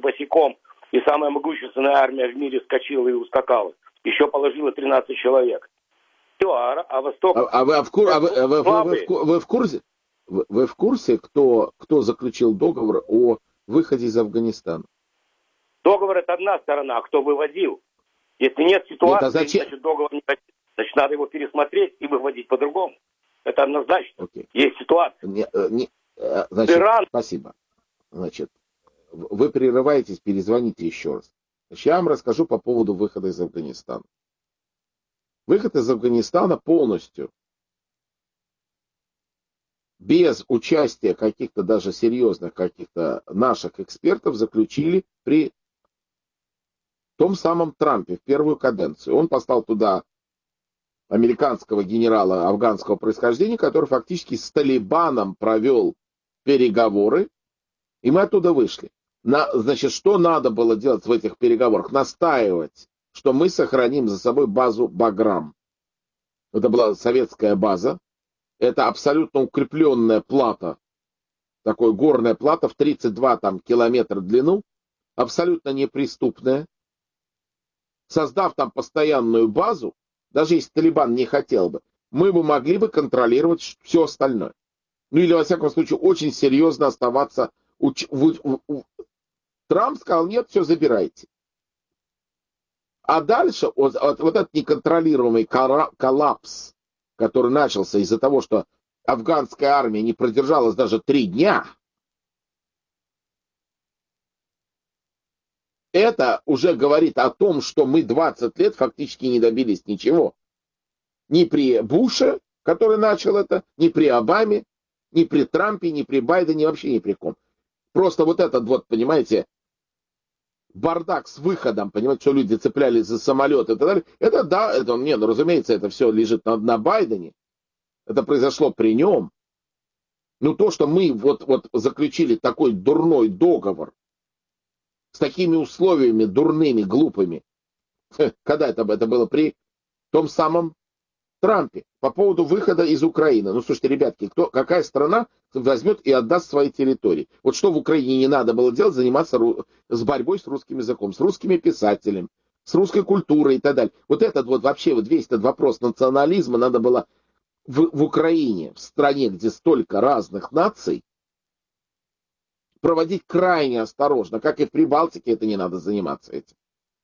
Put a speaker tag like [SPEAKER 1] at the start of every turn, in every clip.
[SPEAKER 1] босиком, и самая могущественная армия в мире вскочила и ускакала. Еще положила 13 человек. Все, а Восток...
[SPEAKER 2] Вы в курсе? Вы в курсе, кто заключил договор о выходе из Афганистана?
[SPEAKER 1] Договор — это одна сторона, а кто выводил? Если нет ситуации, значит договор не хотит. Значит, надо его пересмотреть и выводить по-другому. Это однозначно.
[SPEAKER 2] Окей.
[SPEAKER 1] Есть ситуация.
[SPEAKER 2] Значит, Иран... Спасибо. Значит, вы прерываетесь, перезвоните еще раз. Значит, я вам расскажу по поводу выхода из Афганистана. Выход из Афганистана полностью, без участия каких-то даже серьезных каких-то наших экспертов, заключили при том самом Трампе в первую каденцию. Он послал туда американского генерала афганского происхождения, который фактически с Талибаном провел переговоры, и мы оттуда вышли. Значит, что надо было делать в этих переговорах? Настаивать, что мы сохраним за собой базу Баграм. Это была советская база. Это абсолютно укрепленная плата, такой горная плата в 32 километра в длину, абсолютно неприступная. Создав там постоянную базу, даже если Талибан не хотел бы, мы бы могли бы контролировать все остальное. Ну или, во всяком случае, очень серьезно оставаться. Трамп сказал: нет, все забирайте. А дальше вот этот неконтролируемый коллапс, который начался из-за того, что афганская армия не продержалась даже 3 дня, это уже говорит о том, что мы 20 лет фактически не добились ничего. Ни при Буше, который начал это, ни при Обаме, ни при Трампе, ни при Байдене, вообще ни при ком. Просто вот этот вот, понимаете, бардак с выходом, понимаете, что люди цеплялись за самолет и так далее. Это да, разумеется, это все лежит на Байдене. Это произошло при нем. Но то, что мы вот заключили такой дурной договор с такими условиями дурными, глупыми, когда это было при том самом Трампе, по поводу выхода из Украины. Ну, слушайте, ребятки, какая страна возьмет и отдаст свои территории? Вот что в Украине не надо было делать, заниматься с борьбой с русским языком, с русскими писателями, с русской культурой и так далее. Вот этот вот вообще, весь этот вопрос национализма надо было в Украине, в стране, где столько разных наций, проводить крайне осторожно, как и в Прибалтике, это не надо заниматься этим.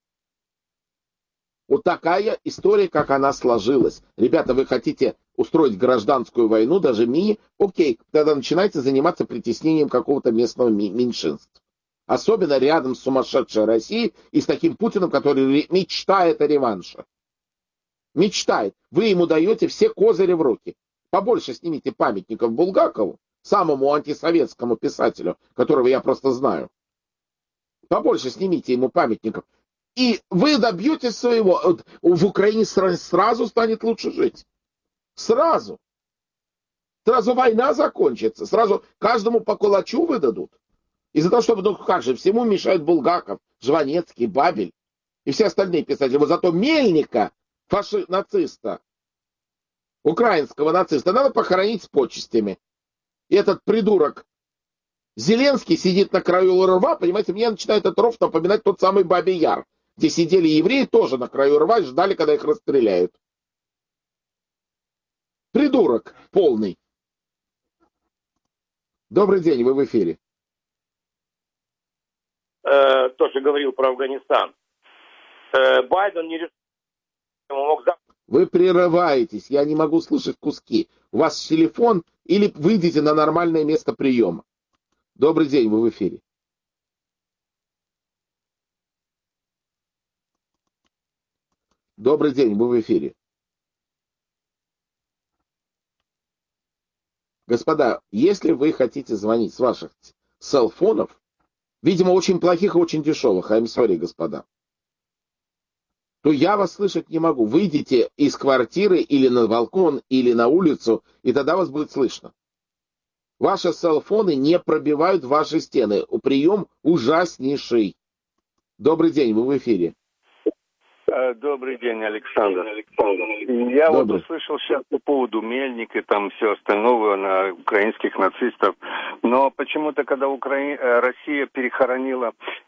[SPEAKER 2] Вот такая история, как она сложилась. Ребята, вы хотите устроить гражданскую войну, даже окей, тогда начинайте заниматься притеснением какого-то местного меньшинства. Особенно рядом с сумасшедшей Россией и с таким Путиным, который мечтает о реванше. Мечтает. Вы ему даете все козыри в руки. Побольше снимите памятников Булгакову, самому антисоветскому писателю, которого я просто знаю. Побольше снимите ему памятников. И вы добьетесь своего. В Украине сразу станет лучше жить. Сразу. Сразу война закончится. Сразу каждому по кулачу выдадут. Из-за того, что, как же, всему мешает Булгаков, Жванецкий, Бабель и все остальные писатели. Вот зато Мельника, нациста, украинского нациста, надо похоронить с почестями. И этот придурок Зеленский сидит на краю рва, понимаете, мне начинает этот ров напоминать тот самый Бабий Яр, где сидели евреи тоже на краю рва и ждали, когда их расстреляют. Придурок полный. Добрый день, вы в эфире.
[SPEAKER 1] Тоже говорил про Афганистан. Байден не решил, мог...
[SPEAKER 2] Вы прерываетесь, я не могу слышать куски. У вас телефон или выйдите на нормальное место приема. Добрый день, вы в эфире. Добрый день, вы в эфире. Господа, если вы хотите звонить с ваших селфонов, видимо, очень плохих и очень дешевых, I'm sorry, господа, то я вас слышать не могу. Выйдите из квартиры или на балкон, или на улицу, и тогда вас будет слышно. Ваши селфоны не пробивают ваши стены. Прием ужаснейший. Добрый день, вы в эфире.
[SPEAKER 3] Добрый день, Александр. Я вот услышал сейчас по поводу Мельника и там все остального на украинских нацистов. Но почему-то, когда Россия перехоронила